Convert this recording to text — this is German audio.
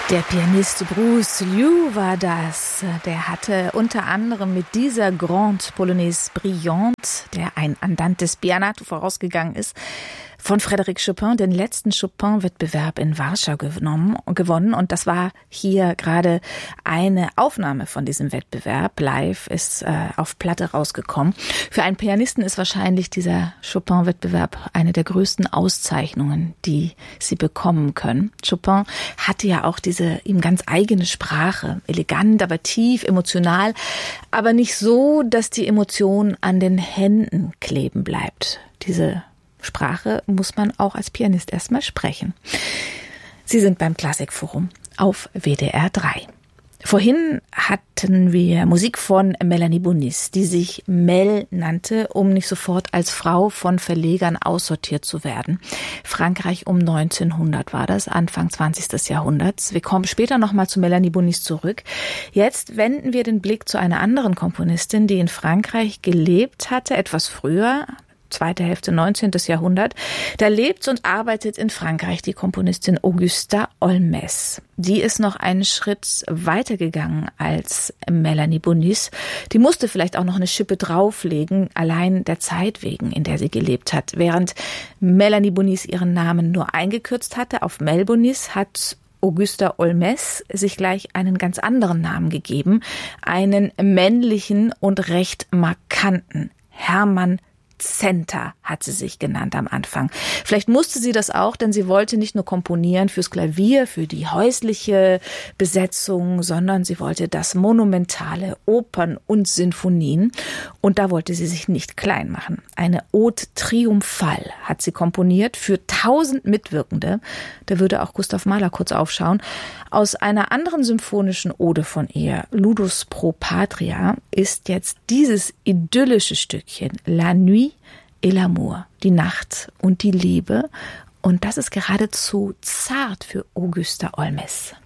Der Pianist Bruce Liu war das. Der hatte unter anderem mit dieser Grande Polonaise Brillante, der ein Andante Spianato vorausgegangen ist, von Frédéric Chopin den letzten Chopin-Wettbewerb in Warschau gewonnen. Und das war hier gerade eine Aufnahme von diesem Wettbewerb. Live ist auf Platte rausgekommen. Für einen Pianisten ist wahrscheinlich dieser Chopin-Wettbewerb eine der größten Auszeichnungen, die sie bekommen können. Chopin hatte ja auch diese ihm ganz eigene Sprache. Elegant, aber tief, emotional. Aber nicht so, dass die Emotion an den Händen kleben bleibt. Diese Sprache muss man auch als Pianist erstmal sprechen. Sie sind beim Klassikforum auf WDR 3. Vorhin hatten wir Musik von Mélanie Bonis, die sich Mel nannte, um nicht sofort als Frau von Verlegern aussortiert zu werden. Frankreich um 1900 war das, Anfang 20. Jahrhunderts. Wir kommen später nochmal zu Mélanie Bonis zurück. Jetzt wenden wir den Blick zu einer anderen Komponistin, die in Frankreich gelebt hatte, etwas früher, zweite Hälfte 19. Jahrhundert. Da lebt und arbeitet in Frankreich die Komponistin Augusta Olmès. Die ist noch einen Schritt weiter gegangen als Mélanie Bonis. Die musste vielleicht auch noch eine Schippe drauflegen, allein der Zeit wegen, in der sie gelebt hat. Während Mélanie Bonis ihren Namen nur eingekürzt hatte auf Mel Bonis, hat Augusta Olmès sich gleich einen ganz anderen Namen gegeben. Einen männlichen und recht markanten. Hermann Zenta hat sie sich genannt am Anfang. Vielleicht musste sie das auch, denn sie wollte nicht nur komponieren fürs Klavier, für die häusliche Besetzung, sondern sie wollte das monumentale, Opern und Sinfonien. Und da wollte sie sich nicht klein machen. Eine Ode triomphale hat sie komponiert für 1000 Mitwirkende. Da würde auch Gustav Mahler kurz aufschauen. Aus einer anderen symphonischen Ode von ihr, Ludus pro Patria, ist jetzt dieses idyllische Stückchen La Nuit et l'amour, die Nacht und die Liebe. Und das ist geradezu zart für Augusta Olmès.